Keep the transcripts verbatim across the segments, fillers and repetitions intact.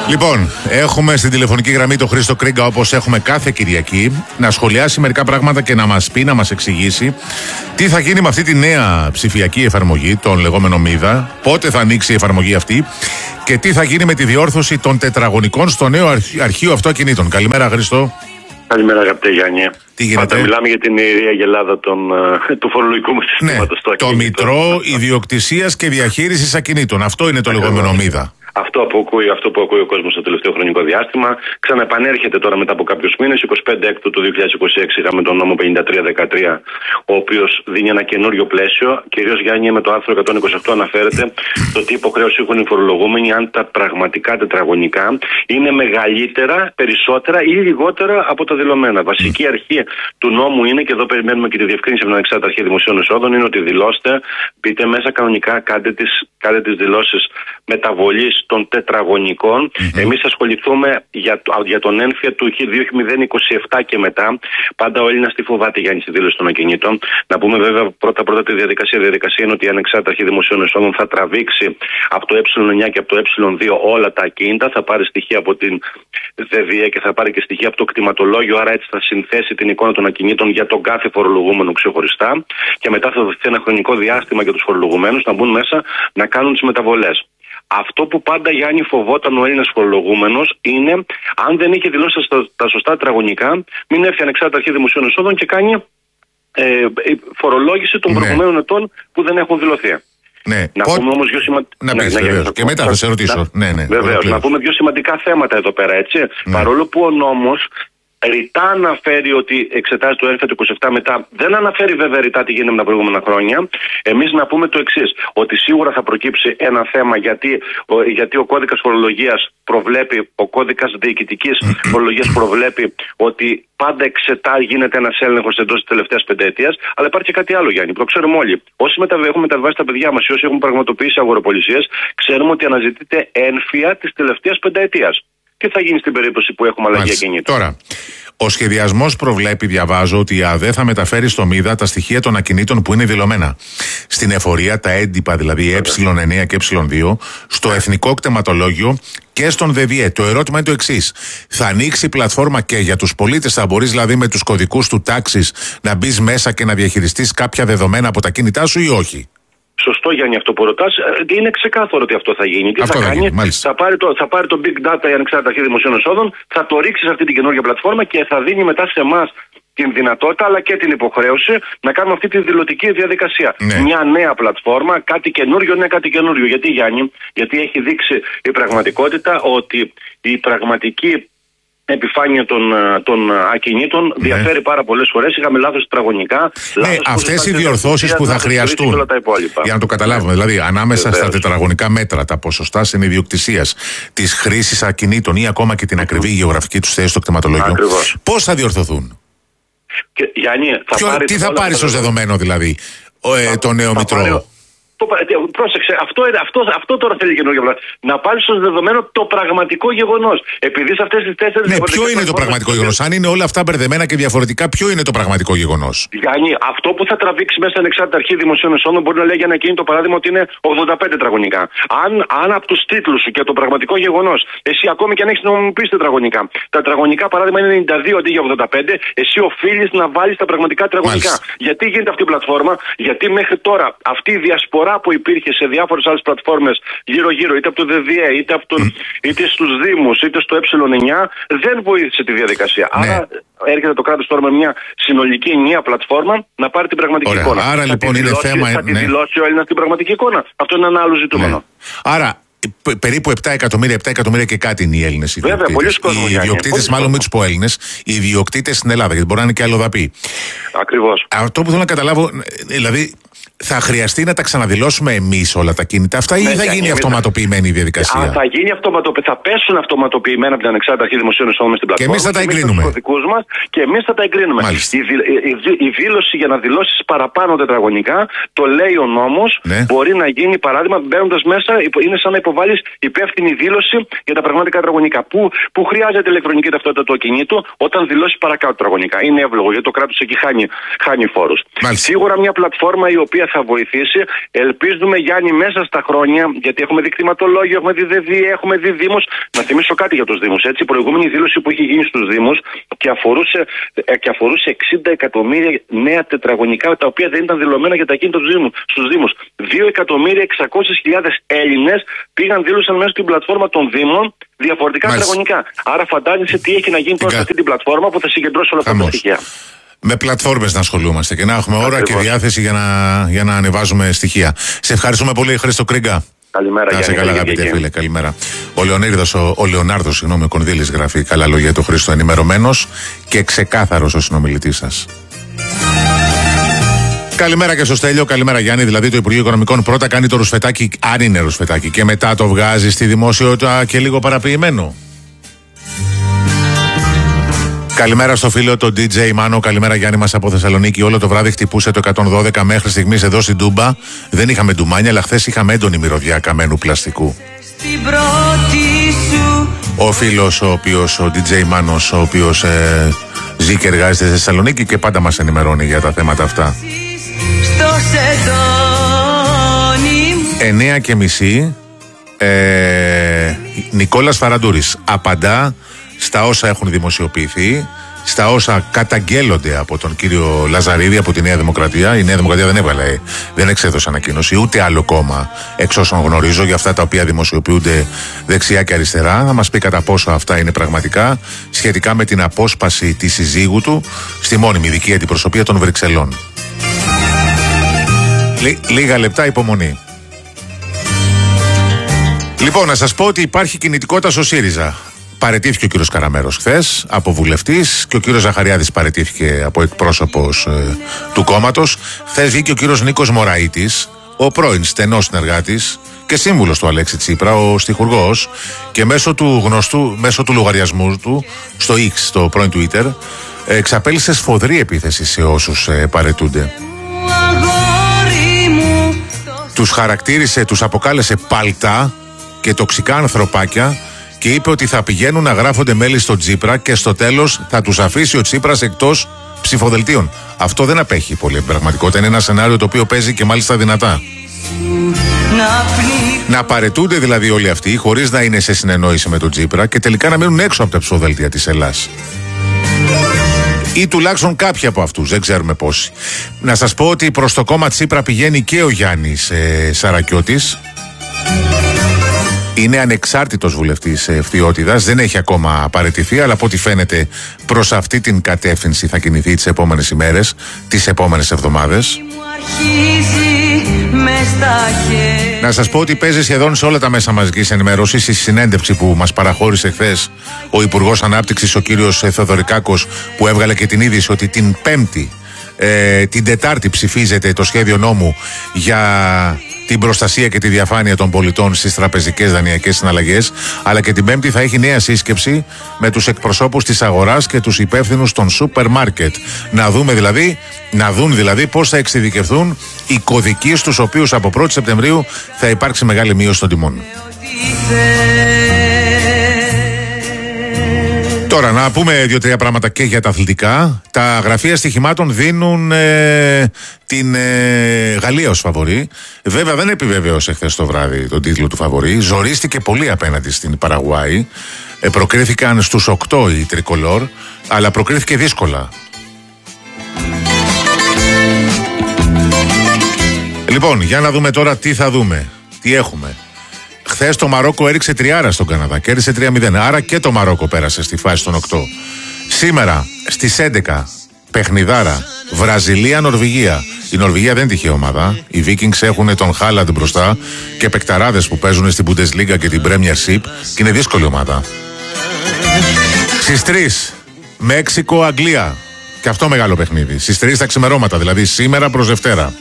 Λοιπόν, έχουμε στην τηλεφωνική γραμμή τον Χρήστο Κρίγκα, όπως έχουμε κάθε Κυριακή, να σχολιάσει μερικά πράγματα και να μας πει, να μας εξηγήσει τι θα γίνει με αυτή τη νέα ψηφιακή εφαρμογή, τον λεγόμενο Μίδα, πότε θα ανοίξει η εφαρμογή αυτή και τι θα γίνει με τη διόρθωση των τετραγωνικών στο νέο αρχείο αυτοκινήτων. Καλημέρα, Χρήστο. Καλημέρα, αγαπητέ Γιάννη. Τι γίνεται? Πάντα μιλάμε για την ιερή αγελάδα των, του φορολογικού μας συστήματος. Ναι, το Μητρό Ιδιοκτησίας και Διαχείρισης Ακινήτων. Αυτό είναι το λεγόμενο Μίδα. Αυτό που, ακούει, αυτό που ακούει ο κόσμος στο τελευταίο χρονικό διάστημα ξαναεπανέρχεται τώρα μετά από κάποιους μήνες. είκοσι πέντε Έκτου του δύο χιλιάδες είκοσι έξι είχαμε τον νόμο πενήντα τρία δεκατρία, ο οποίος δίνει ένα καινούριο πλαίσιο. Κυρίως, Γιάννη, με το άρθρο εκατόν είκοσι οκτώ αναφέρεται το τι υποχρέωση έχουν οι φορολογούμενοι αν τα πραγματικά τετραγωνικά είναι μεγαλύτερα, περισσότερα ή λιγότερα από τα δηλωμένα. Βασική αρχή του νόμου είναι, και εδώ περιμένουμε και τη διευκρίνηση από την Ανεξάρτητη Αρχή Δημοσίων Εσόδων, είναι ότι δηλώστε, μπείτε μέσα κανονικά, κάντε τις, κάντε τις δηλώσεις μεταβολής των τετραγωνικών. Mm-hmm. Εμείς ασχοληθούμε για, για τον ένφια του δύο χιλιάδες είκοσι επτά και μετά. Πάντα ο Έλληνας τι φοβάται, Γιάννη, στη δήλωση των ακινήτων. Να πούμε βέβαια πρώτα-πρώτα τη διαδικασία. Η διαδικασία είναι ότι η Ανεξάρτητη Αρχή Δημοσίων Εσόδων θα τραβήξει από το ε εννιά και από το ε δύο όλα τα ακίνητα. Θα πάρει στοιχεία από την ΔΕΔΙΕ και θα πάρει και στοιχεία από το κτηματολόγιο. Άρα έτσι θα συνθέσει την εικόνα των ακινήτων για τον κάθε φορολογούμενο ξεχωριστά. Και μετά θα δοθεί ένα χρονικό διάστημα για τους φορολογουμένους να μπουν μέσα να κάνουν τις μεταβολές. Αυτό που πάντα, Γιάννη, φοβόταν ο Έλληνας φορολογούμενος είναι αν δεν είχε δηλώσει τα, τα σωστά τετραγωνικά, μην έρθει η Ανεξάρτητη Αρχή Δημοσίων Εσόδων και κάνει ε, φορολόγηση των ναι. προηγουμένων ετών που δεν έχουν δηλωθεί. Ναι. Να Πο... πούμε όμως δύο σημαντικά. Να πεις, ναι, βεβαίως. Και μετά θα σε ρωτήσω. Να... Ναι, ναι, βεβαίως. Να πούμε δύο σημαντικά θέματα εδώ πέρα, έτσι. Ναι. Παρόλο που ο νόμος ρητά αναφέρει ότι εξετάζει το ένφια του είκοσι επτά μετά, δεν αναφέρει βέβαια ρητά τι γίνεται με τα προηγούμενα χρόνια. Εμείς να πούμε το εξής, ότι σίγουρα θα προκύψει ένα θέμα γιατί ο, γιατί ο κώδικας φορολογίας προβλέπει, ο κώδικας διοικητικής φορολογίας προβλέπει ότι πάντα εξετά, γίνεται ένας έλεγχος εντός της τελευταίας πενταετίας, αλλά υπάρχει και κάτι άλλο, Γιάννη, το ξέρουμε όλοι. Όσοι μεταβε, έχουν μεταβάσει τα παιδιά μας ή όσοι έχουν πραγματοποιήσει αγοροπολισίες, ξέρουμε ότι αναζητείται ένφια της τελευταίας πενταετίας. Τι θα γίνει στην περίπτωση που έχουμε αλλαγή ακινήτων? Τώρα, ο σχεδιασμός προβλέπει, διαβάζω, ότι η ΑΔΕ θα μεταφέρει στο Μίδα τα στοιχεία των ακινήτων που είναι δηλωμένα. Στην εφορία, τα έντυπα, δηλαδή ε εννιά και ε δύο, στο Εθνικό Κτηματολόγιο και στον ΔΕΔΙΕ. Το ερώτημα είναι το εξής. Θα ανοίξει η πλατφόρμα και για τους πολίτες? Θα μπορείς δηλαδή με τους κωδικούς του τάξης να μπεις μέσα και να διαχειριστείς κάποια δεδομένα από τα κινητά σου ή όχι? Σωστό, Γιάννη, αυτό που ρωτάς. Είναι ξεκάθαρο ότι αυτό θα γίνει. Τι αυτό θα, θα κάνει, γίνει, θα πάρει, το, θα πάρει το Big Data η Ανεξάρτητη Αρχή Δημοσίων Εσόδων, θα το ρίξει σε αυτή την καινούργια πλατφόρμα και θα δίνει μετά σε εμάς την δυνατότητα αλλά και την υποχρέωση να κάνουμε αυτή τη δηλωτική διαδικασία. Ναι. Μια νέα πλατφόρμα, κάτι καινούριο, ναι, κάτι καινούριο. Γιατί, Γιάννη? Γιατί έχει δείξει η πραγματικότητα ότι η πραγματική επιφάνεια των, των ακινήτων ναι. διαφέρει πάρα πολλές φορές. Είχαμε λάθος τετραγωνικά. Ναι, αυτές οι διορθώσεις που θα χρειαστούν. Για να το καταλάβουμε, ναι. δηλαδή ανάμεσα Βεβαίως. στα τετραγωνικά μέτρα, τα ποσοστά συνειδιοκτησίας, της χρήσης ακινήτων ή ακόμα και την ακριβή γεωγραφική τους θέση στο κτηματολόγιο, πώς θα διορθωθούν? Και, Γιάννη, θα Ποιο, πάρει τι θα πάρει ως δεδομένο δηλαδή ο, ε, το νέο Μητρό? Πρόσεξε, αυτό, αυτό, αυτό τώρα θέλει καινούργια πλατφόρμα. Να πάρει στο δεδομένο το πραγματικό γεγονός. Επειδή σε αυτές τις τέσσερις. Ναι, ποιο είναι το πραγματικό γεγονός? Αν είναι όλα αυτά μπερδεμένα και διαφορετικά, ποιο είναι το πραγματικό γεγονός? Γιάννη, αυτό που θα τραβήξει μέσα στην Ανεξάρτητη Αρχή Δημοσίων Εσόδων μπορεί να λέει για ένα κίνητο παράδειγμα ότι είναι ογδόντα πέντε τετραγωνικά. Αν, αν από τους τίτλους σου και το πραγματικό γεγονός, εσύ ακόμη και αν έχεις νομιμοποιήσει τετραγωνικά, τα τετραγωνικά παράδειγμα είναι ενενήντα δύο αντί για ογδόντα πέντε, εσύ οφείλεις να βάλεις τα πραγματικά τετραγωνικά. Γιατί γίνεται αυτή η πλατφόρμα? Γιατί μέχρι τώρα αυτή η διασπορά που υπήρχε σε διάφορες άλλες πλατφόρμες γύρω-γύρω, είτε από το ΔΕΔΙΕ, είτε, από τον, mm. είτε στους Δήμους, είτε στο ε εννιά, δεν βοήθησε τη διαδικασία. Ναι. Άρα έρχεται το κράτος τώρα με μια συνολική ενιαία πλατφόρμα να πάρει την πραγματική Ωραία. εικόνα. Άρα θα λοιπόν είναι δηλώσει, θέμα. Θα ναι. τη δηλώσει ο Έλληνας την πραγματική εικόνα. Αυτό είναι ένα άλλο ζητούμενο. Ναι. Άρα περίπου επτά εκατομμύρια, επτά εκατομμύρια και κάτι είναι οι Έλληνες ιδιοκτήτες. Βέβαια, πολλοί κόσμοι. Οι ιδιοκτήτες, μάλλον μην τους πω Έλληνες, οι ιδιοκτήτες στην Ελλάδα, γιατί μπορεί να είναι και αλλοδαποί. Ακριβώς. Αυτό που θέλω να καταλάβω, δηλαδή. Θα χρειαστεί να τα ξαναδηλώσουμε εμείς όλα τα κίνητα αυτά ή ναι, θα γίνει αυτοματοποιημένη η διαδικασία? Α, θα γίνει αυτοματοποιημένη. Θα πέσουν αυτοματοποιημένα από την Ανεξάρτητη Αρχή Δημοσίων Εσόδων στην πλατφόρμα. Και εμείς θα τα εγκρίνουμε. Μας, και εμείς θα τα εγκρίνουμε. Η, η, η, η δήλωση για να δηλώσεις παραπάνω τετραγωνικά, το λέει ο νόμος, ναι. μπορεί να γίνει παράδειγμα μπαίνοντας μέσα, είναι σαν να υποβάλεις υπεύθυνη δήλωση για τα πραγματικά τετραγωνικά. Που, που χρειάζεται ηλεκτρονική ταυτότητα του ακινήτου όταν δηλώσεις παρακάτω τετραγωνικά. Είναι εύλογο γιατί το κράτος εκεί χάνει, χάνει φόρους. Σίγουρα μια πλατφόρμα η οποία θα βοηθήσει. Ελπίζουμε, Γιάννη, μέσα στα χρόνια, γιατί έχουμε δει κτηματολόγιο, έχουμε δει ΔΕΔΙ, έχουμε δει Δήμους. Να θυμίσω κάτι για τους Δήμους. Έτσι, η προηγούμενη δήλωση που είχε γίνει στους Δήμους και αφορούσε, και αφορούσε εξήντα εκατομμύρια νέα τετραγωνικά, τα οποία δεν ήταν δηλωμένα για τα ακίνητα στους Δήμους. δύο εκατομμύρια εξακόσιες χιλιάδες Έλληνες πήγαν, δήλωσαν μέσα στην πλατφόρμα των Δήμων διαφορετικά τετραγωνικά. Άρα φαντάζεσαι τι έχει να γίνει τώρα σε αυτή την πλατφόρμα που θα συγκεντρώσει όλα αυτά τα στοιχεία. Με πλατφόρμες να ασχολούμαστε και να έχουμε ώρα και διάθεση για να, για να ανεβάζουμε στοιχεία. Σε ευχαριστούμε πολύ, Χρήστο Κρίγκα. Καλημέρα, Γιάννη. Να σε καλά, αγαπητέ φίλε. Καλημέρα. Ο Λεωνίδας, ο, ο Λεωνάρδος, συγγνώμη, ο Κονδύλης γράφει καλά λόγια για τον Χρήστο, ενημερωμένος και ξεκάθαρος ο συνομιλητής σας. Καλημέρα και στο Στέλιο, καλημέρα Γιάννη. Δηλαδή το Υπουργείο Οικονομικών πρώτα κάνει το ρουσφετάκι, αν είναι ρουσφετάκι, και μετά το βγάζει στη δημοσιότητα και λίγο παραποιημένο. Καλημέρα στο φίλο το ντι τζέι Μάνο. Καλημέρα Γιάννη μας από Θεσσαλονίκη. Όλο το βράδυ χτυπούσε το εκατόν δώδεκα μέχρι στιγμής εδώ στην Τούμπα. Δεν είχαμε ντουμάνια, αλλά χθες είχαμε έντονη μυρωδιά καμένου πλαστικού. Ο φίλος ο οποίος, ο ντι τζέι Μάνος, ο οποίος ε, ζει και εργάζεται στη Θεσσαλονίκη και πάντα μας ενημερώνει για τα θέματα αυτά. Εννέα και μισή ε, Νικόλας Φαραντούρης απαντά στα όσα έχουν δημοσιοποιηθεί, στα όσα καταγγέλλονται από τον κύριο Λαζαρίδη, από τη Νέα Δημοκρατία. Η Νέα Δημοκρατία δεν έβγαλε, δεν εξέδωσε ανακοίνωση, ούτε άλλο κόμμα, εξ όσων γνωρίζω, για αυτά τα οποία δημοσιοποιούνται δεξιά και αριστερά. Θα μας πει κατά πόσο αυτά είναι πραγματικά, σχετικά με την απόσπαση της συζύγου του στη μόνιμη ειδική αντιπροσωπεία των Βρυξελών. Λί, λίγα λεπτά υπομονή. Λοιπόν, να σας πω ότι υπάρχει κινητικότητα στο ΣΥΡΙΖΑ. Παραιτήθηκε ο κύριος Καραμέρος χθες από βουλευτής και ο κύριος Ζαχαριάδης παραιτήθηκε από εκπρόσωπος ε, του κόμματος. Χθες βγήκε ο κύριος Νίκος Μωραΐτης, ο πρώην στενός συνεργάτης και σύμβουλος του Αλέξη Τσίπρα, ο στιχουργός, και μέσω του γνωστού, μέσω του λογαριασμού του στο X, στο πρώην Twitter, ε, εξαπέλυσε σφοδρή επίθεση σε όσους ε, παραιτούνται. Τους χαρακτήρισε, τους αποκάλεσε παλτά και τοξικά ανθρωπάκια και είπε ότι θα πηγαίνουν να γράφονται μέλη στο Τσίπρα και στο τέλος θα τους αφήσει ο Τσίπρας εκτός ψηφοδελτίων. Αυτό δεν απέχει πολύ την πραγματικότητα. Είναι ένα σενάριο το οποίο παίζει και μάλιστα δυνατά. Να παρετούνται δηλαδή όλοι αυτοί χωρίς να είναι σε συνεννόηση με τον Τσίπρα και τελικά να μείνουν έξω από τα ψηφοδέλτια της Ελλάς. Ή τουλάχιστον κάποιοι από αυτούς, δεν ξέρουμε πόσοι. Να σας πω ότι προς το κόμμα Τσίπρα πηγαίνει και ο Γιάννης ε, Σαρακιώτης. Είναι ανεξάρτητος βουλευτής ευθυότητας, δεν έχει ακόμα παραιτηθεί, αλλά από ό,τι φαίνεται προς αυτή την κατεύθυνση θα κινηθεί τις επόμενες ημέρες, τις επόμενες εβδομάδες. Να σας πω ότι παίζει σχεδόν σε όλα τα μέσα μαζικής ενημέρωσης στη συνέντευξη που μας παραχώρησε χθες ο Υπουργός Ανάπτυξης, ο κύριος Θεοδωρικάκος, που έβγαλε και την είδηση ότι την Πέμπτη, ε, την Τετάρτη ψηφίζεται το σχέδιο νόμου για την προστασία και τη διαφάνεια των πολιτών στις τραπεζικές δανειακές συναλλαγές, αλλά και την Πέμπτη θα έχει νέα σύσκεψη με τους εκπροσώπους της αγοράς και τους υπεύθυνους των σούπερ μάρκετ. Να δούμε δηλαδή, να δουν δηλαδή πώς θα εξειδικευθούν οι κωδικοί στους οποίους από πρώτη Σεπτεμβρίου θα υπάρξει μεγάλη μείωση των τιμών. Τώρα να πούμε δύο-τρία πράγματα και για τα αθλητικά. Τα γραφεία στοιχημάτων δίνουν ε, την ε, Γαλλία ως φαβορί. Βέβαια δεν επιβεβαίωσε χθες το βράδυ τον τίτλο του φαβορί. Ζορίστηκε πολύ απέναντι στην Παραγουάη. Ε, προκρίθηκαν στους οκτώ οι τρικολόρ, αλλά προκρίθηκε δύσκολα. Λοιπόν, για να δούμε τώρα τι θα δούμε. Τι έχουμε. Χθες το Μαρόκο έριξε τριάρα στον Καναδά, κέρδισε τρία μηδέν. Άρα και το Μαρόκο πέρασε στη φάση των οκτώ. Σήμερα στις έντεκα παιχνιδάρα, Βραζιλία-Νορβηγία. Η Νορβηγία δεν τυχαία ομάδα. Οι Vikings έχουν τον Χάλαντ μπροστά και παικταράδες που παίζουν στην Bundesliga και την Premiership και είναι δύσκολη ομάδα. Στις τρεις, Μέξικο-Αγγλία. Και αυτό μεγάλο παιχνίδι. Στις τρεις τα ξημερώματα, δηλαδή σήμερα προς Δευτέρα.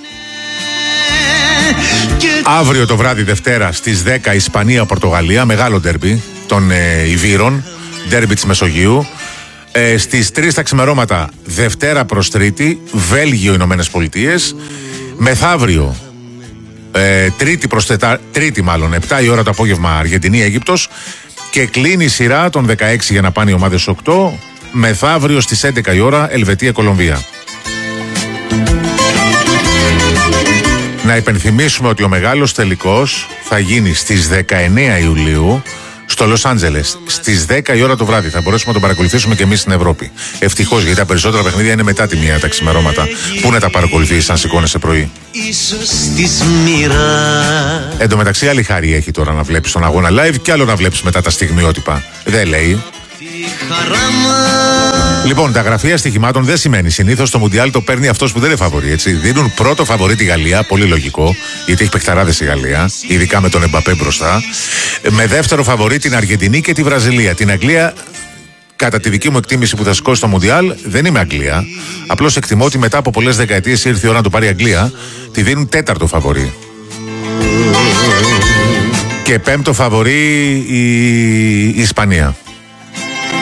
Αύριο το βράδυ Δευτέρα στις δέκα Ισπανία-Πορτογαλία, μεγάλο ντέρμπι των ε, Ιβύρων, ντέρμπι της Μεσογείου. Ε, στις τρεις τα ξημερώματα Δευτέρα προς Τρίτη, Βέλγιο, Ηνωμένες Πολιτείες. Μεθαύριο ε, Τρίτη προς τετά, Τρίτη μάλλον, επτά η ώρα το απόγευμα Αργεντινή-Αίγυπτος. Και κλείνει η σειρά των δεκαέξι για να πάνε οι ομάδες οκτώ. Μεθαύριο στις έντεκα η ώρα Ελβετία-Κολομβία. Να υπενθυμίσουμε ότι ο μεγάλος τελικός θα γίνει στις δεκαεννέα Ιουλίου στο Λος Άντζελες, στις δέκα η ώρα το βράδυ. Θα μπορέσουμε να τον παρακολουθήσουμε και εμείς στην Ευρώπη. Ευτυχώς, γιατί τα περισσότερα παιχνίδια είναι μετά τη μία τα ξημερώματα. Πού να τα παρακολουθείς αν σηκώνεσαι πρωί. Εν τω μεταξύ, άλλη χάρη έχει τώρα να βλέπεις τον αγώνα live και άλλο να βλέπεις μετά τα στιγμιότυπα. Δεν λέει. Λοιπόν, τα γραφεία στοιχημάτων δεν σημαίνει συνήθως το Μουντιάλ το παίρνει αυτός που δεν είναι φαβορί, έτσι. Δίνουν πρώτο φαβορί τη Γαλλία, πολύ λογικό, γιατί έχει παιχταράδες η Γαλλία, ειδικά με τον Εμπαπέ μπροστά. Με δεύτερο φαβορί την Αργεντινή και τη Βραζιλία. Την Αγγλία, κατά τη δική μου εκτίμηση που θα σηκώσει το Μουντιάλ, δεν είμαι Αγγλία. Απλώς εκτιμώ ότι μετά από πολλές δεκαετίες ήρθε η ώρα να το πάρει η Αγγλία. Τη δίνουν τέταρτο φαβορί. Και πέμπτο φαβορί η, η Ισπανία.